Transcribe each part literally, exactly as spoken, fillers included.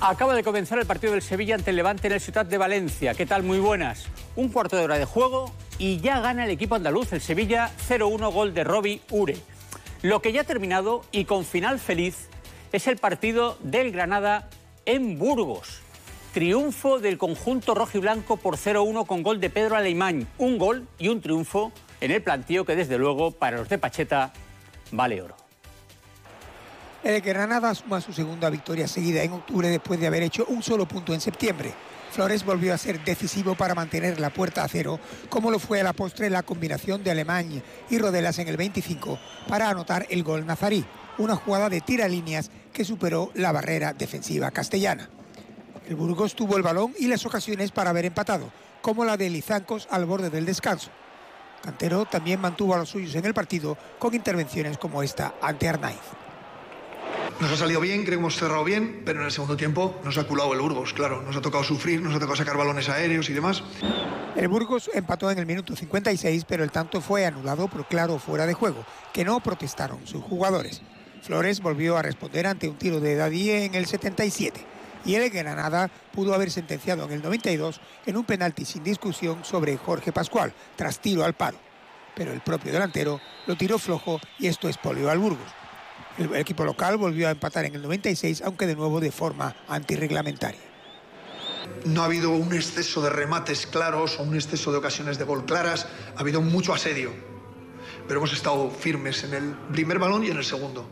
Acaba de comenzar el partido del Sevilla ante el Levante en el Ciutat de Valencia. ¿Qué tal? Muy buenas. Un cuarto de hora de juego y ya gana el equipo andaluz, el Sevilla, cero uno, gol de Robbie Ure. Lo que ya ha terminado y con final feliz es el partido del Granada en Burgos. Triunfo del conjunto rojiblanco por cero uno con gol de Pedro Alemany. Un gol y un triunfo en el plantío que desde luego para los de Pacheta vale oro. El Granada suma su segunda victoria seguida en octubre después de haber hecho un solo punto en septiembre. Flores volvió a ser decisivo para mantener la puerta a cero, como lo fue a la postre la combinación de Alemany y Rodelas en el veinticinco para anotar el gol nazarí, una jugada de tiralíneas que superó la barrera defensiva castellana. El Burgos tuvo el balón y las ocasiones para haber empatado, como la de Lizancos al borde del descanso. Cantero también mantuvo a los suyos en el partido con intervenciones como esta ante Arnaiz. Nos ha salido bien, creo que hemos cerrado bien, pero en el segundo tiempo nos ha culado el Burgos, claro. Nos ha tocado sufrir, nos ha tocado sacar balones aéreos y demás. El Burgos empató en el minuto cincuenta y seis, pero el tanto fue anulado por claro fuera de juego, que no protestaron sus jugadores. Flores volvió a responder ante un tiro de Dadí en el setenta y siete. Y el Granada pudo haber sentenciado en el noventa y dos en un penalti sin discusión sobre Jorge Pascual, tras tiro al palo. Pero el propio delantero lo tiró flojo y esto expolió al Burgos. El equipo local volvió a empatar en el noventa y seis, aunque de nuevo de forma antirreglamentaria. No ha habido un exceso de remates claros o un exceso de ocasiones de gol claras. Ha habido mucho asedio, pero hemos estado firmes en el primer balón y en el segundo.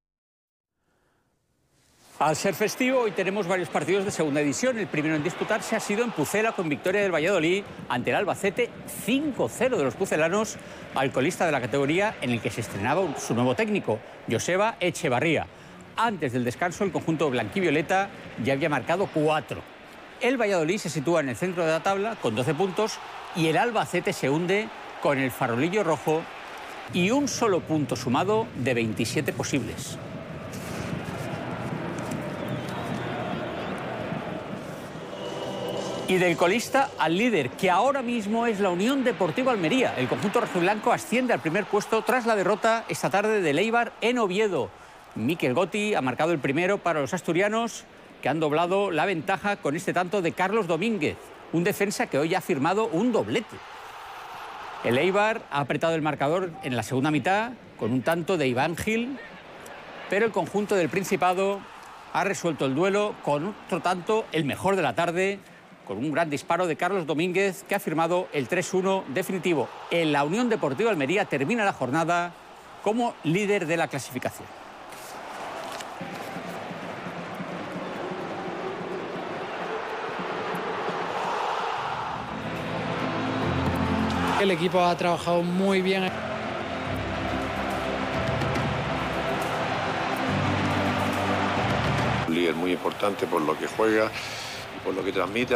Al ser festivo, hoy tenemos varios partidos de segunda división. El primero en disputarse ha sido en Pucela, con victoria del Valladolid ante el Albacete, cinco cero de los pucelanos, al colista de la categoría, en el que se estrenaba su nuevo técnico, Joseba Echevarría. Antes del descanso, el conjunto blanquivioleta ya había marcado cuatro. El Valladolid se sitúa en el centro de la tabla con doce puntos y el Albacete se hunde con el farolillo rojo y un solo punto sumado de veintisiete posibles. Y del colista al líder, que ahora mismo es la Unión Deportiva Almería. El conjunto rojiblanco asciende al primer puesto tras la derrota esta tarde del Eibar en Oviedo. Mikel Gotti ha marcado el primero para los asturianos, que han doblado la ventaja con este tanto de Carlos Domínguez, un defensa que hoy ha firmado un doblete. El Eibar ha apretado el marcador en la segunda mitad con un tanto de Iván Gil, pero el conjunto del Principado ha resuelto el duelo con otro tanto, el mejor de la tarde, con un gran disparo de Carlos Domínguez, que ha firmado el tres uno definitivo. En la Unión Deportiva Almería termina la jornada como líder de la clasificación. El equipo ha trabajado muy bien. Un líder muy importante por lo que juega, por lo que transmite.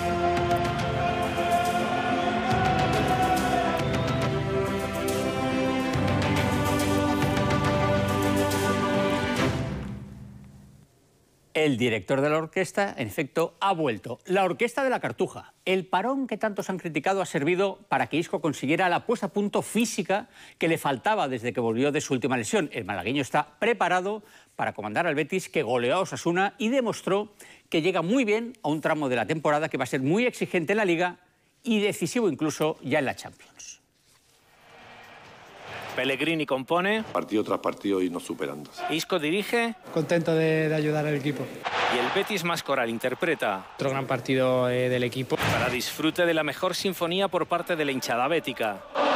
El director de la orquesta, en efecto, ha vuelto. La Orquesta de la Cartuja. El parón que tantos han criticado ha servido para que Isco consiguiera la puesta a punto física que le faltaba desde que volvió de su última lesión. El malagueño está preparado para comandar al Betis, que goleó a Osasuna y demostró que llega muy bien a un tramo de la temporada que va a ser muy exigente en la Liga y decisivo incluso ya en la Champions. Pellegrini compone. Partido tras partido y nos superando. Isco dirige. Contento de, de ayudar al equipo. Y el Betis Mascoral interpreta. Otro gran partido eh, del equipo. Para disfrute de la mejor sinfonía por parte de la hinchada bética,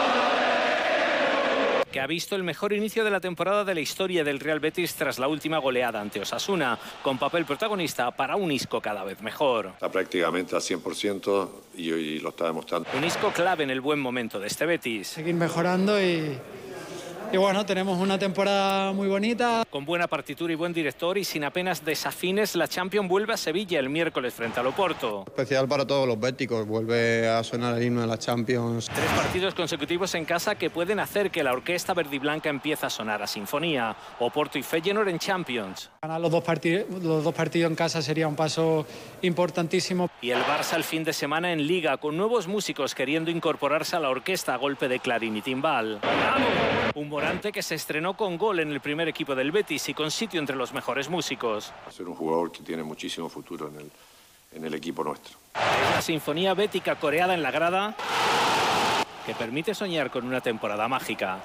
que ha visto el mejor inicio de la temporada de la historia del Real Betis tras la última goleada ante Osasuna, con papel protagonista para un Isco cada vez mejor. Está prácticamente al cien por ciento y hoy lo está demostrando. Un Isco clave en el buen momento de este Betis. Seguir mejorando y... Y bueno, tenemos una temporada muy bonita. Con buena partitura y buen director y sin apenas desafines, la Champions vuelve a Sevilla el miércoles frente al Oporto. Especial para todos los béticos, vuelve a sonar el himno de la Champions. Tres partidos consecutivos en casa que pueden hacer que la orquesta verdiblanca empiece a sonar a sinfonía. Oporto y Feyenoord en Champions. Ganar los dos, partidos, los dos partidos en casa sería un paso importantísimo. Y el Barça el fin de semana en Liga, con nuevos músicos queriendo incorporarse a la orquesta a golpe de clarín y timbal. ¡Vamos! Un Morante, que se estrenó con gol en el primer equipo del Betis y con sitio entre los mejores músicos. Ser un jugador que tiene muchísimo futuro en el, en el equipo nuestro. Es la sinfonía bética coreada en la grada que permite soñar con una temporada mágica.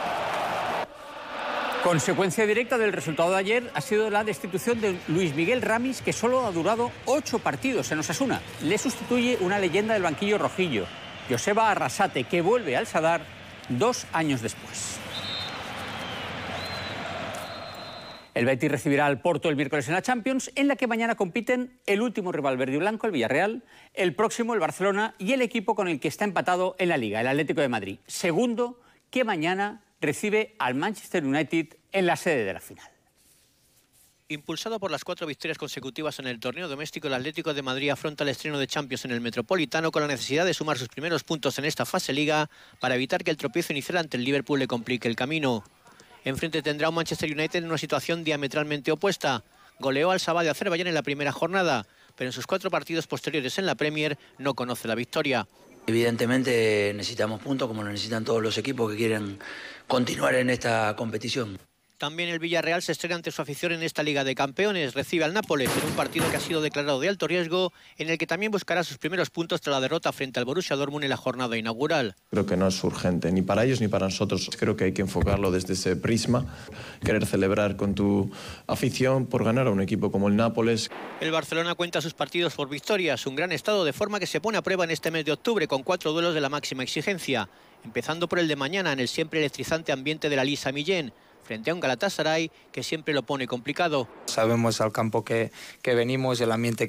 Consecuencia directa del resultado de ayer ha sido la destitución de Luis Miguel Ramis, que solo ha durado ocho partidos en Osasuna. Le sustituye una leyenda del banquillo rojillo, Joseba Arrasate, que vuelve al Sadar dos años después. El Betis recibirá al Porto el miércoles en la Champions, en la que mañana compiten el último rival verde y blanco, el Villarreal, el próximo el Barcelona y el equipo con el que está empatado en la Liga, el Atlético de Madrid. Segundo, que mañana recibe al Manchester United en la sede de la final. Impulsado por las cuatro victorias consecutivas en el torneo doméstico, el Atlético de Madrid afronta el estreno de Champions en el Metropolitano con la necesidad de sumar sus primeros puntos en esta fase Liga para evitar que el tropiezo inicial ante el Liverpool le complique el camino. Enfrente tendrá un Manchester United en una situación diametralmente opuesta. Goleó al Sabah de Azerbaiyán en la primera jornada, pero en sus cuatro partidos posteriores en la Premier no conoce la victoria. Evidentemente necesitamos puntos como lo necesitan todos los equipos que quieren continuar en esta competición. También el Villarreal se estrena ante su afición en esta Liga de Campeones. Recibe al Nápoles en un partido que ha sido declarado de alto riesgo, en el que también buscará sus primeros puntos tras la derrota frente al Borussia Dortmund en la jornada inaugural. Creo que no es urgente ni para ellos ni para nosotros. Creo que hay que enfocarlo desde ese prisma, querer celebrar con tu afición por ganar a un equipo como el Nápoles. El Barcelona cuenta sus partidos por victorias, un gran estado de forma que se pone a prueba en este mes de octubre con cuatro duelos de la máxima exigencia, empezando por el de mañana en el siempre electrizante ambiente de la Lisa Millén, frente a un Galatasaray que siempre lo pone complicado. Sabemos al campo que, que venimos, el ambiente